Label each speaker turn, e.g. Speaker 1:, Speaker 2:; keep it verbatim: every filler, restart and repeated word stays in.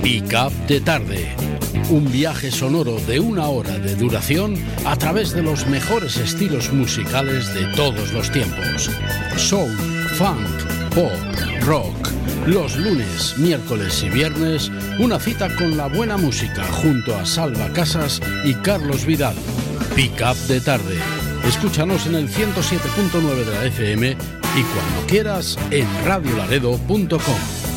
Speaker 1: Pick Up de Tarde. Un viaje sonoro de una hora de duración a través de los mejores estilos musicales de todos los tiempos. Soul, funk, pop, rock. Los lunes, miércoles y viernes, una cita con la buena música junto a Salva Casas y Carlos Vidal. Pick Up de Tarde. Escúchanos en el ciento siete punto nueve de la F M y cuando quieras en radio laredo punto com.